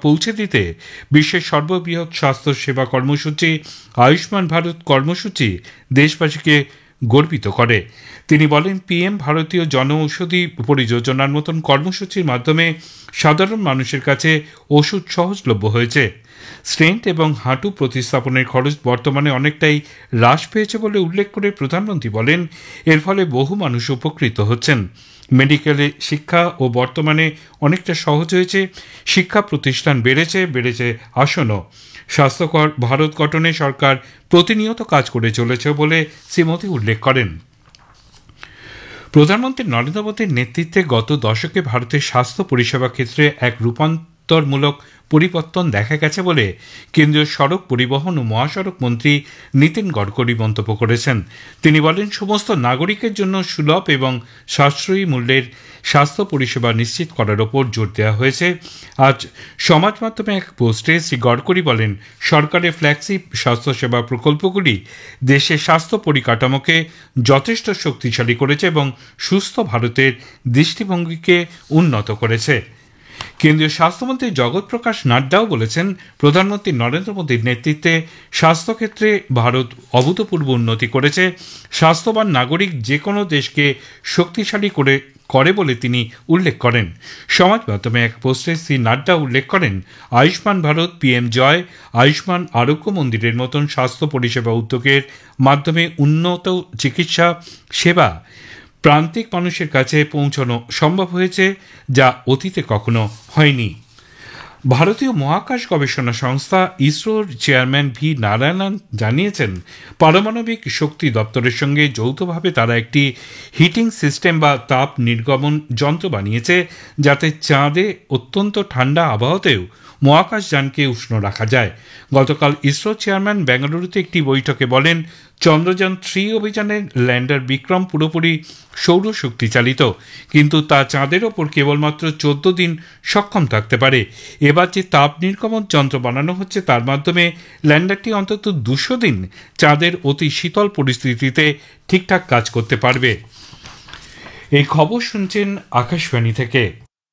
পৌঁছে দিতে বিশ্বের সর্ববৃহৎ স্বাস্থ্য সেবা কর্মসূচি আয়ুষ্মান ভারত কর্মসূচি দেশবাসীকে গর্বিত করে। তিনি বলেন, পিএম ভারতীয় জনঔষধি পরিযোজনার মতন কর্মসূচির মাধ্যমে সাধারণ মানুষের কাছে ওষুধ সহজলভ্য হয়েছে। স্টেন্ট এবং হাঁটু প্রতিস্থাপনের খরচ বর্তমানে অনেকটাই হ্রাস পেয়েছে বলে উল্লেখ করে প্রধানমন্ত্রী বলেন, এর ফলে বহু মানুষ উপকৃত হচ্ছেন। মেডিকেলে শিক্ষা ও বর্তমানে অনেকটা সহজ হয়েছে, শিক্ষা প্রতিষ্ঠান বেড়েছে আসনও। স্বাস্থ্যকর ভারত গঠনে সরকার প্রতিনিয়ত কাজ করে চলেছে বলে শ্রী মোদী উল্লেখ করেন। প্রধানমন্ত্রী নরেন্দ্র মোদীর নেতৃত্বে গত দশকে ভারতের স্বাস্থ্য পরিষেবা ক্ষেত্রে এক রূপান্তরমূলক পরিবর্তন দেখা গেছে বলে কেন্দ্রীয় সড়ক পরিবহন ও মহাসড়ক মন্ত্রী নীতিন গডকরি মন্তব্য করেছেন। তিনি বলেন, সমস্ত নাগরিকের জন্য সুলভ এবং সাশ্রয়ী মূল্যের স্বাস্থ্য পরিষেবা নিশ্চিত করার ওপর জোর দেওয়া হয়েছে। আজ সমাজ মাধ্যমে এক পোস্টে শ্রী গডকরি বলেন, সরকারের ফ্ল্যাগশিপ স্বাস্থ্যসেবা প্রকল্পগুলি দেশের স্বাস্থ্য পরিকাঠামোকে যথেষ্ট শক্তিশালী করেছে এবং সুস্থ ভারতের দৃষ্টিভঙ্গিকে উন্নত করেছে। কেন্দ্রীয় স্বাস্থ্যমন্ত্রী জগৎ প্রকাশ নাড্ডাও বলেছেন, প্রধানমন্ত্রী নরেন্দ্র মোদীর নেতৃত্বে স্বাস্থ্যক্ষেত্রে ভারত অভূতপূর্ব উন্নতি করেছে। স্বাস্থ্যবান নাগরিক যে কোনো দেশকে শক্তিশালী করে বলে তিনি উল্লেখ করেন। সমাজ মাধ্যমে এক পোস্টে শ্রী নাড্ডা উল্লেখ করেন, আয়ুষ্মান ভারত, পিএম জয়, আয়ুষ্মান আরোগ্য মন্দিরের মতন স্বাস্থ্য পরিষেবা উদ্যোগের মাধ্যমে উন্নত চিকিৎসা সেবা প্রান্তিক মানুষের কাছে পৌঁছানো সম্ভব হয়েছে, যা অতীতে কখনো হয়নি। ভারতীয় মহাকাশ গবেষণা সংস্থা ইসরোর চেয়ারম্যান ভি নারায়ণন জানিয়েছেন, পারমাণবিক শক্তি দপ্তরের সঙ্গে যৌথভাবে তারা একটি হিটিং সিস্টেম বা তাপ নির্গমন যন্ত্র বানিয়েছে, যাতে চাঁদে অত্যন্ত ঠান্ডা আবহাওয়াতেও মহাকাশযানকে উষ্ণ রাখা যায়। গতকাল ইসরো চেয়ারম্যান বেঙ্গালুরুতে একটি বৈঠকে বলেন, চন্দ্রযান 3 অভিযানের ল্যান্ডার বিক্রম পুরোপুরি সৌরশক্তি চালিত, কিন্তু তা চাঁদের ওপর কেবলমাত্র 14 দিন সক্ষম থাকতে পারে। এবার যে তাপ নির্গমন যন্ত্র বানানো হচ্ছে তার মাধ্যমে ল্যান্ডারটি অন্তত 200 দিন চাঁদের অতি শীতল পরিস্থিতিতে ঠিকঠাক কাজ করতে পারবে। এই খবর শুনছেন আকাশবাণী থেকে।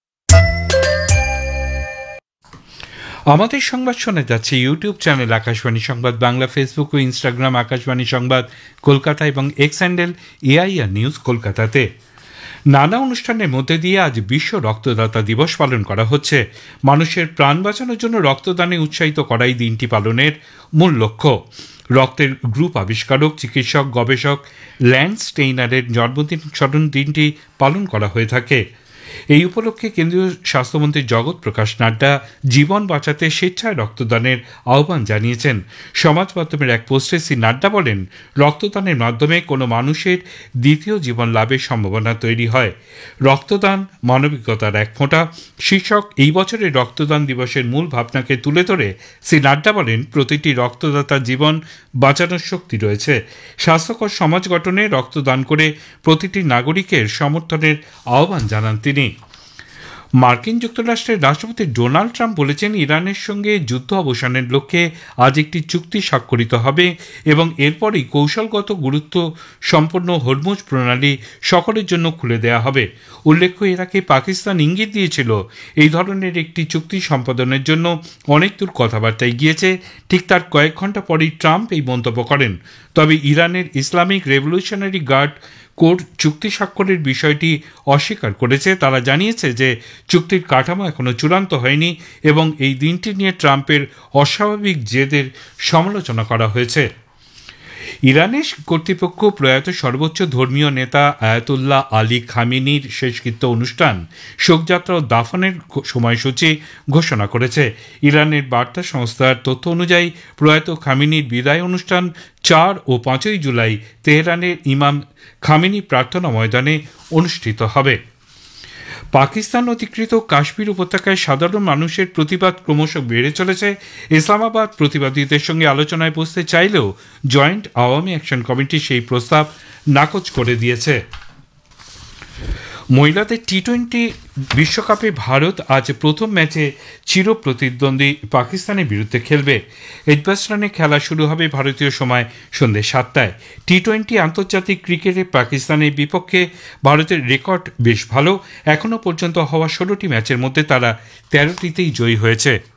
আমাদের সংবাদ শোনা যাচ্ছে ইউটিউব চ্যানেল আকাশবাণী সংবাদ বাংলা, ফেসবুক ও ইনস্টাগ্রাম আকাশবাণী সংবাদ কলকাতা এবং এক্স হ্যান্ডেল এআইআর নিউজ কলকাতাতে। নানা অনুষ্ঠানের মধ্যে দিয়ে আজ বিশ্ব রক্তদাতা দিবস পালন করা হচ্ছে। মানুষের প্রাণ বাঁচানোর জন্য রক্তদানে উৎসাহিত করাই দিনটি পালনের মূল লক্ষ্য। রক্তের গ্রুপ আবিষ্কারক, চিকিৎসক, গবেষক ল্যান্স স্টেইনারের জন্মদিন স্মরণ দিনটি পালন করা হয়ে থাকে। এই উপলক্ষে কেন্দ্রীয় স্বাস্থ্যমন্ত্রী জগৎ প্রকাশ নাড্ডা জীবন বাঁচাতে স্বেচ্ছায় রক্তদানের আহ্বান জানিয়েছেন। সমাজ মাধ্যমের এক পোস্টে শ্রী নাড্ডা বলেন, রক্তদানের মাধ্যমে কোনো মানুষের দ্বিতীয় জীবন লাভের সম্ভাবনা তৈরি হয়। রক্তদান মানবিকতার এক ফোঁটা শীর্ষক এই বছরের রক্তদান দিবসের মূল ভাবনাকে তুলে ধরে শ্রী নাড্ডা বলেন, প্রতিটি রক্তদাতার জীবন বাঁচানোর শক্তি রয়েছে। স্বাস্থ্যকর সমাজ গঠনে রক্তদান করে প্রতিটি নাগরিকের সমর্থনের আহ্বান জানান তিনি। মার্কিন যুক্তরাষ্ট্রের রাষ্ট্রপতি ডোনাল্ড ট্রাম্প বলেছেন, ইরানের সঙ্গে যুদ্ধ অবসানের লক্ষ্যে আজ একটি চুক্তি স্বাক্ষরিত হবে এবং এরপরই কৌশলগত গুরুত্ব সম্পন্ন হরমুজ প্রণালী সকলের জন্য খুলে দেওয়া হবে। উল্লেখ্য, এর আগে পাকিস্তান ইঙ্গিত দিয়েছিল এই ধরনের একটি চুক্তি সম্পাদনের জন্য অনেক দূর কথাবার্তায় গিয়েছে। ঠিক তার কয়েক ঘন্টা পরেই ট্রাম্প এই মন্তব্য করেন। তবে ইরানের ইসলামিক রেভলিউশনারি গার্ড কোর চুক্তি স্বাক্ষরের বিষয়টি অস্বীকার করেছে। তারা জানিয়েছে যে চুক্তির কাঠামো এখনো চূড়ান্ত হয়নি এবং এই দিনটি নিয়ে ট্রাম্পের অস্বাভাবিক জেদের সমালোচনা করা হয়েছে। ইরানের কর্তৃপক্ষ প্রয়াত সর্বোচ্চ ধর্মীয় নেতা আয়াতুল্লাহ আলী খামেনির শেষকৃত্য অনুষ্ঠান, শোকযাত্রা ও দাফনের সময়সূচি ঘোষণা করেছে। ইরানের বার্তা সংস্থার তথ্য অনুযায়ী প্রয়াত খামেনির বিদায় অনুষ্ঠান 4 ও 5 জুলাই তেহরানের ইমাম খামেনি প্রার্থনা ময়দানে অনুষ্ঠিত হবে। পাকিস্তান অধিকৃত কাশ্মীর উপত্যকায় সাধারণ মানুষের প্রতিবাদ ক্রমশ বেড়ে চলেছে। ইসলামাবাদ প্রতিবাদীদের সঙ্গে আলোচনায় বসতে চাইলেও জয়েন্ট আওয়ামী অ্যাকশন কমিটি সেই প্রস্তাব নাকচ করে দিয়েছে। মহিলাদের টি-20 বিশ্বকাপে ভারত আজ প্রথম ম্যাচে চিরপ্রতিদ্বন্দ্বী পাকিস্তানের বিরুদ্ধে খেলবে। এজবাস্টানে খেলা শুরু হবে ভারতীয় সময় সন্ধ্যে 7টায়। টি-20 আন্তর্জাতিক ক্রিকেটে পাকিস্তানের বিপক্ষে ভারতের রেকর্ড বেশ ভালো। এখনও পর্যন্ত হওয়া 16টি ম্যাচের মধ্যে তারা 13টিতেই জয়ী হয়েছে।